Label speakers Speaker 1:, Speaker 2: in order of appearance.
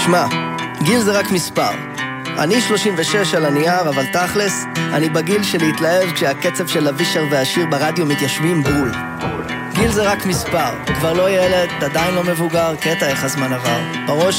Speaker 1: תשמע, גיל זה רק מספר. אני 36 על הנייר, אבל תכלס, אני בגיל של להתלהב כשהקצב של אבישר והשיר ברדיו מתיישבים בול. גיל זה רק מספר, כבר לא ילד, עדיין לא מבוגר, קטע איך הזמן עבר. בראש